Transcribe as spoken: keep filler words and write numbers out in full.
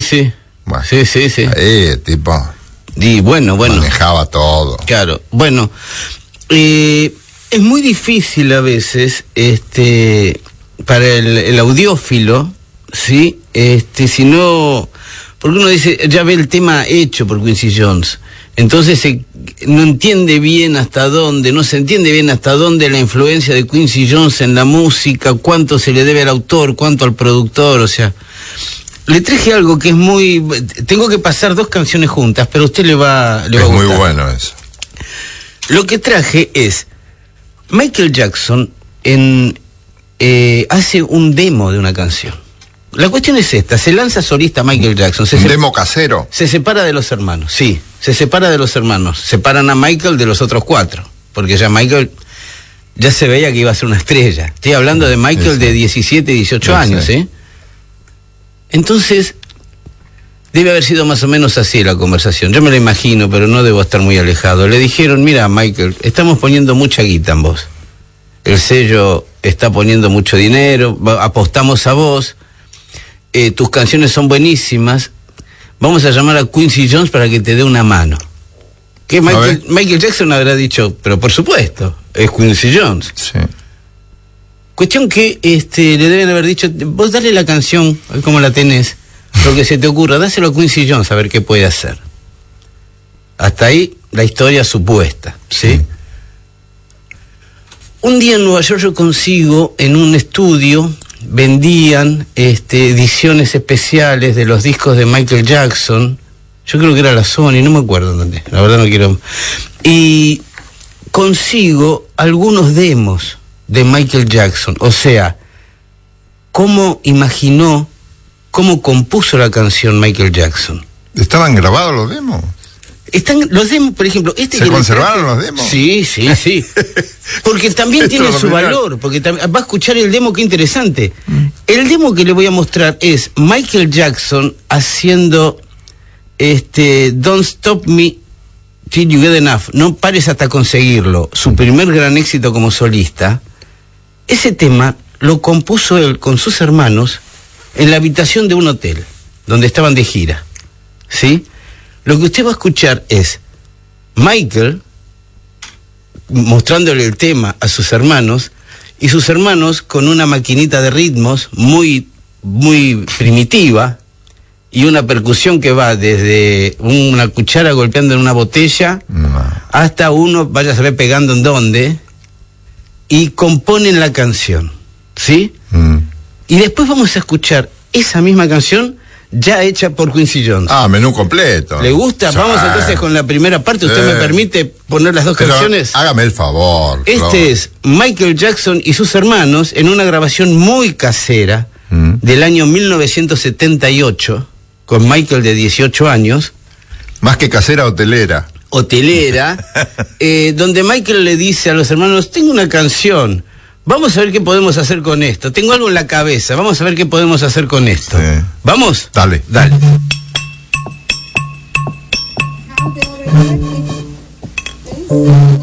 sí. Bueno, sí, sí, sí. Ahí, tipo... Y bueno, bueno. Manejaba todo. Claro, bueno. Eh, es muy difícil a veces, este, para el, el audiófilo, ¿sí? Este, si no... Porque uno dice, ya ve el tema hecho por Quincy Jones. Entonces se, no entiende bien hasta dónde, no se entiende bien hasta dónde la influencia de Quincy Jones en la música, cuánto se le debe al autor, cuánto al productor, o sea... Le traje algo que es muy... Tengo que pasar dos canciones juntas, pero a usted le va, le va a gustar. Es muy bueno eso. Lo que traje es... Michael Jackson en, eh, hace un demo de una canción. La cuestión es esta, se lanza solista Michael Jackson. Se ¿Un se, demo casero? Se separa de los hermanos, sí. Se separa de los hermanos. Separan a Michael de los otros cuatro. Porque ya Michael ya se veía que iba a ser una estrella. Estoy hablando de Michael sí, sí. de diecisiete, dieciocho sí, años, ¿eh? Entonces, debe haber sido más o menos así la conversación. Yo me la imagino, pero no debo estar muy alejado. Le dijeron, mira, Michael, estamos poniendo mucha guita en vos. El sello está poniendo mucho dinero, apostamos a vos. Eh, tus canciones son buenísimas. Vamos a llamar a Quincy Jones para que te dé una mano. Que Michael, Michael Jackson habrá dicho, pero por supuesto, es Quincy Jones. Sí. Cuestión que este, le deben haber dicho, vos dale la canción, como la tenés, lo que se te ocurra, dáselo a Quincy Jones a ver qué puede hacer. Hasta ahí la historia supuesta, ¿sí? Sí. Un día en Nueva York yo consigo, en un estudio, vendían este, ediciones especiales de los discos de Michael Jackson. Yo creo que era la Sony, no me acuerdo dónde, la verdad no quiero... Y consigo algunos demos de Michael Jackson, o sea, cómo imaginó, cómo compuso la canción Michael Jackson. ¿Estaban grabados los demos? Están los demos, por ejemplo, este ¿Se que conservaron los demos? Sí, sí, sí. Porque también tiene su valor, porque va a escuchar el demo, qué interesante. Mm. El demo que le voy a mostrar es Michael Jackson haciendo este Don't Stop Me Till You Get Enough, no pares hasta conseguirlo, su primer gran éxito como solista. Ese tema lo compuso él con sus hermanos en la habitación de un hotel, donde estaban de gira, ¿sí? Lo que usted va a escuchar es Michael mostrándole el tema a sus hermanos, y sus hermanos con una maquinita de ritmos muy, muy primitiva, y una percusión que va desde una cuchara golpeando en una botella, no. hasta uno, vaya a saber pegando en dónde, y componen la canción, ¿sí? Mm. Y después vamos a escuchar esa misma canción ya hecha por Quincy Jones. Ah, menú completo. ¿Le gusta? Vamos ah, entonces con la primera parte. ¿Usted eh, me permite poner las dos pero canciones? Hágame el favor. Este favor. es Michael Jackson y sus hermanos en una grabación muy casera mm. del año mil novecientos setenta y ocho, con Michael de dieciocho años. Más que casera, hotelera. Hotelera, eh, donde Michael le dice a los hermanos, tengo una canción, vamos a ver qué podemos hacer con esto, tengo algo en la cabeza, vamos a ver qué podemos hacer con esto. Sí. ¿Vamos? Dale. Dale. Thank you.